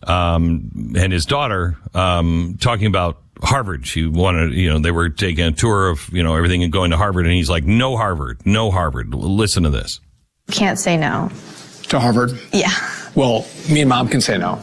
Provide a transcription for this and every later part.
and his daughter, talking about Harvard. She wanted, they were taking a tour of, everything and going to Harvard. And he's like, no Harvard. Listen to this. Can't say no. To Harvard? Yeah. Well, me and Mom can say no.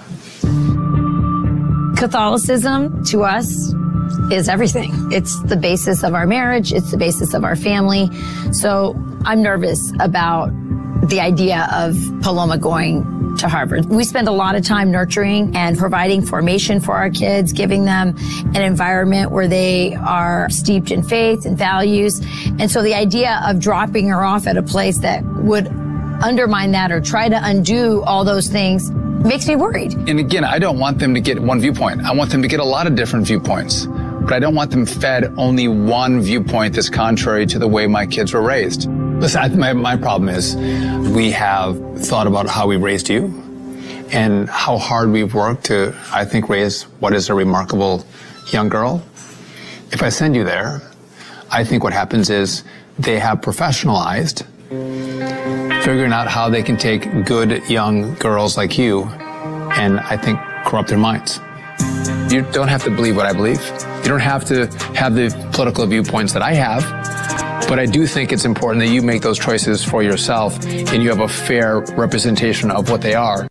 Catholicism to us is everything. It's the basis of our marriage. It's the basis of our family. So I'm nervous about the idea of Paloma going to Harvard. We spend a lot of time nurturing and providing formation for our kids, giving them an environment where they are steeped in faith and values. And so the idea of dropping her off at a place that would undermine that or try to undo all those things makes me worried. And again, I don't want them to get one viewpoint. I want them to get a lot of different viewpoints. But I don't want them fed only one viewpoint that's contrary to the way my kids were raised. Listen, my problem is we have thought about how we raised you and how hard we've worked to, I think, raise what is a remarkable young girl. If I send you there, I think what happens is they have professionalized figuring out how they can take good young girls like you and, I think, corrupt their minds. You don't have to believe what I believe. You don't have to have the political viewpoints that I have. But I do think it's important that you make those choices for yourself and you have a fair representation of what they are.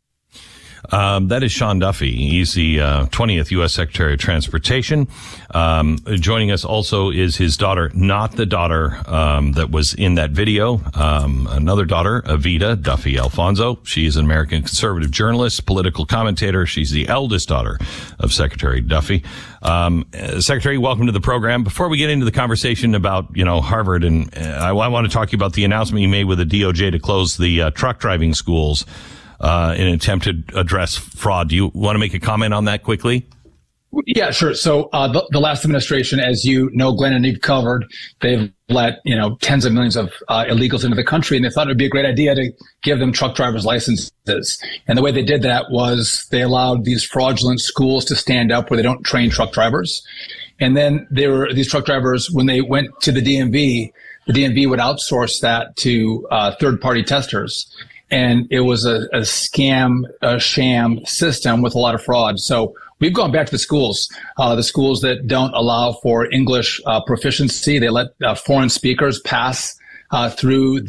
That is Sean Duffy. He's the 20th U.S. Secretary of Transportation. Joining us also is his daughter, not the daughter that was in that video, another daughter, Evita Duffy Alfonso. She is an American conservative journalist, political commentator. She's the eldest daughter of Secretary Duffy. Secretary, welcome to the program. Before we get into the conversation about, Harvard, and I want to talk to you about the announcement you made with the DOJ to close the truck driving schools in an attempt to address fraud. Do you want to make a comment on that quickly? Yeah, sure. So the last administration, as you know, Glenn, and you've covered, they've let tens of millions of illegals into the country, and they thought it would be a great idea to give them truck driver's licenses. And the way they did that was they allowed these fraudulent schools to stand up where they don't train truck drivers. And then these truck drivers, when they went to the DMV would outsource that to third-party testers. And it was a scam, a sham system with a lot of fraud. So we've gone back to the schools that don't allow for English proficiency. They let foreign speakers pass through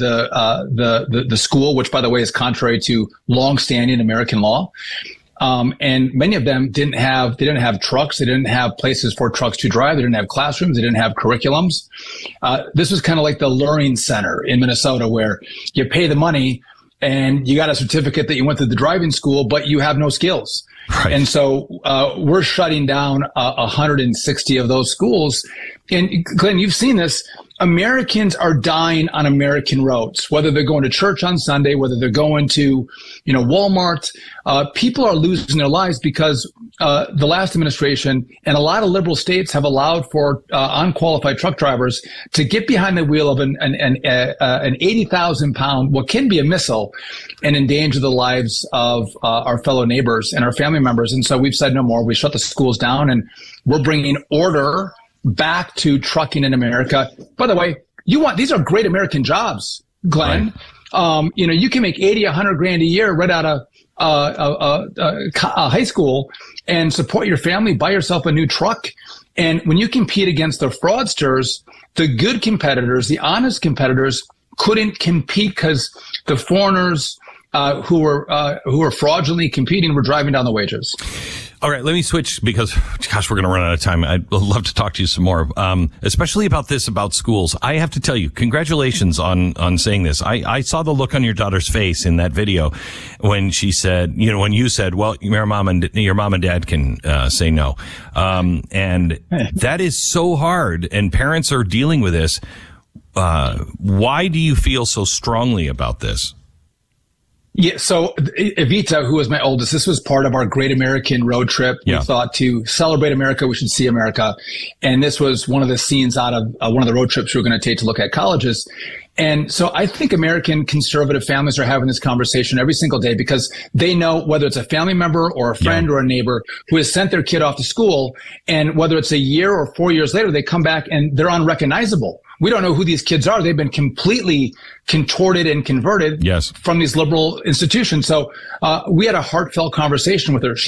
the school, which, by the way, is contrary to longstanding American law. And many of them didn't have trucks. They didn't have places for trucks to drive. They didn't have classrooms. They didn't have curriculums. This was kind of like the Learning Center in Minnesota, where you pay the money and you got a certificate that you went to the driving school, but you have no skills. Right. And so we're shutting down 160 of those schools. And Glenn, you've seen this. Americans are dying on American roads, whether they're going to church on Sunday, whether they're going to, Walmart. People are losing their lives because the last administration and a lot of liberal states have allowed for unqualified truck drivers to get behind the wheel of an 80,000 pound, what can be a missile, and endanger the lives of our fellow neighbors and our family members. And so we've said no more. We shut the schools down, and we're bringing order back to trucking in America. By the way, these are great American jobs, Glenn. Right. You can make 80, 100 grand a year right out of high school and support your family, buy yourself a new truck. And when you compete against the fraudsters, the good competitors, the honest competitors couldn't compete because the foreigners who were fraudulently competing were driving down the wages. All right, let me switch because, gosh, we're going to run out of time. I'd love to talk to you some more, especially about schools. I have to tell you, congratulations on saying this. I saw the look on your daughter's face in that video when she said, when you said, well, your mom and dad can say no. And that is so hard, and parents are dealing with this. Why do you feel so strongly about this? Yeah, so Evita, who was my oldest, this was part of our Great American Road Trip. We thought to celebrate America, we should see America. And this was one of the scenes out of one of the road trips we were going to take to look at colleges. And so I think American conservative families are having this conversation every single day because they know whether it's a family member or a friend or a neighbor who has sent their kid off to school, and whether it's a year or 4 years later, they come back and they're unrecognizable. We don't know who these kids are. They've been completely contorted and converted from these liberal institutions. So we had a heartfelt conversation with her.